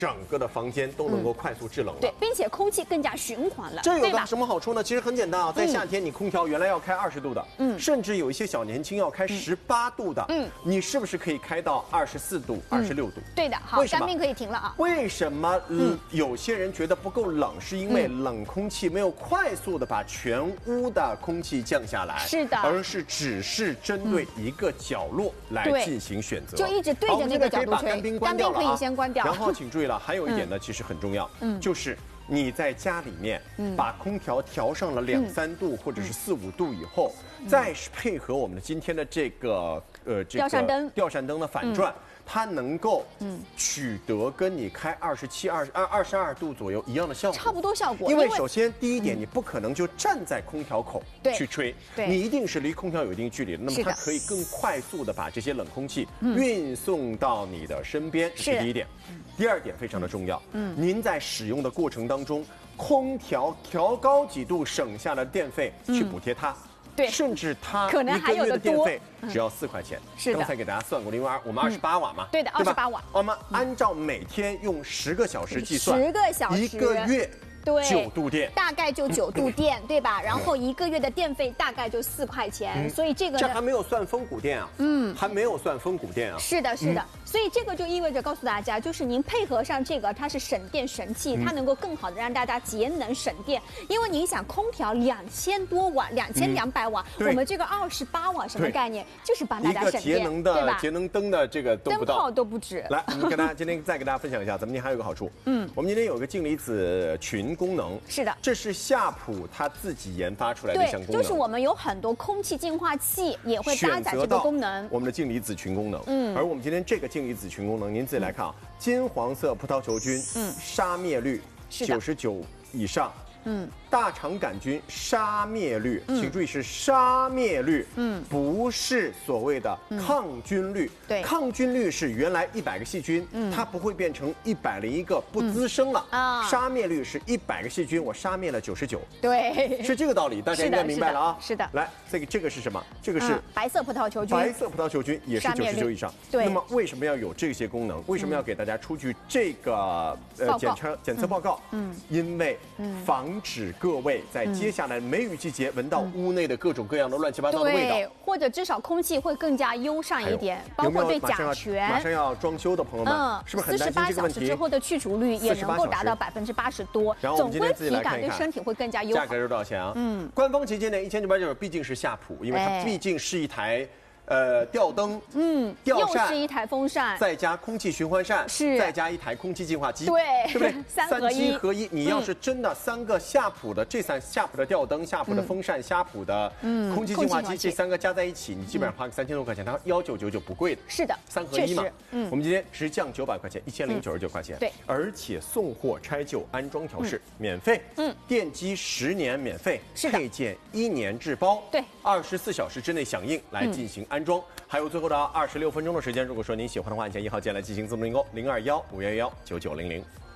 整个的房间都能够快速制冷了。 对，并且空气更加循环了。 这有个对吧？ 什么好处呢？其实很简单啊，在夏天你空调原来要开20度的，甚至有一些小年轻要开18度的，你是不是可以开到24度、26度？ 对的，好， 为什么干冰可以停了啊。 为什么有些人觉得不够冷，是因为冷空气没有快速的把全屋的空气降下来， 是的而是只是针对一个角落来对进行选择， 就一直对着那个角度吹。 好我们现在可以把干冰关掉了啊， 干冰可以先关掉。 然后请注意了，还有一点呢，其实很重要，就是你在家里面把空调调上了2、3度或者是4、5度以后，再配合我们的今天的这个吊扇灯的反转。它能够取得跟你开22度左右一样的效果， 差不多效果。 因为首先第一点，你不可能就站在空调口去吹，你一定是离空调有一定距离的。那么它可以更快速的把这些冷空气运送到你的身边，这是第一点。第二点非常的重要，您在使用的过程当中，空调调高几度省下的电费去补贴它。 对， 甚至它可能还有的电费只要4块钱。 是的， 刚才给大家算过，因为我们28瓦嘛， 对的，28瓦。 我们按照每天用10个小时计算 ，10个小时， 一个月。 对 ，9度电， 大概就9度电，对吧？然后一个月的电费大概就4块钱，所以这个这还没有算风谷电啊，还没有算风谷电啊。 是的，是的，所以这个就意味着告诉大家，就是您配合上这个，它是省电神器，它能够更好的让大家节能省电。因为您想，空调2000多瓦，2200瓦，我们这个28瓦什么概念？就是帮大家省电，对吧？ 节能灯的这个都不到， 灯泡都不止。 来，我们跟大家今天再给大家分享一下，咱们今天还有一个好处，我们今天有一个净离子群功能， 是的， 这是夏普它自己研发出来的一项功能， 就是我们有很多空气净化器也会搭载这个功能， 我们的净离子群功能，而我们今天这个净离子群功能，您自己来看啊，金黄色葡萄球菌，杀灭率99以上。大肠杆菌杀灭率，请注意是杀灭率，不是所谓的抗菌率。 对， 抗菌率是原来100个细菌，它不会变成101个不滋生了啊。杀灭率是100个细菌，我杀灭了99。 对， 是这个道理，大家应该明白了啊。 是的， 来，这个是什么？这个是白色葡萄球菌。 白色葡萄球菌也是99以上。 对。 那么为什么要有这些功能？为什么要给大家出具这个检测报告？因为防止各位在接下来梅雨季节闻到屋内的各种各样的乱七八糟的味道， 对，或者至少空气会更加优善一点，包括对甲醛。 马上要装修的朋友们，是不是很担心这个问题？ 48小时之后的去除率也能够达到80%多，总归体感对身体会更加优好。 价格是多少钱啊？官方旗舰店1999，毕竟是夏普，因为它毕竟是一台。吊灯，吊扇， 又是一台风扇， 再加空气循环扇， 是， 再加一台空气净化机， 对， 对不对 ？3 机合一。你要是真的3个夏普的夏普的吊灯、夏普的风扇、夏普的空气净化机，这3个加在一起，你基本上花个3000多块钱，它1999不贵的。 是的 ，3合一嘛。我们今天直降900块钱，1099块钱。 对， 而且送货、拆旧、安装调试免费。电机10年免费，配件1年质包。 对 ，24小时之内响应来进行安装。还有最后的26分钟的时间，如果说您喜欢的话，按键1号键来进行自动订购，0215119900。